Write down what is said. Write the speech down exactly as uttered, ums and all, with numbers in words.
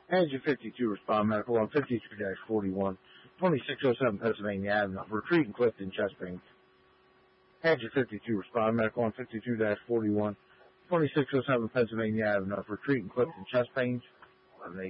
Engine fifty-two, respond medical on fifty-two dash forty-one, twenty-six oh seven Pennsylvania Avenue, for treating Clifton chest pains. Engine fifty-two, respond medical on fifty-two dash forty-one, twenty-six oh seven Pennsylvania Avenue, for treating Clifton chest pains.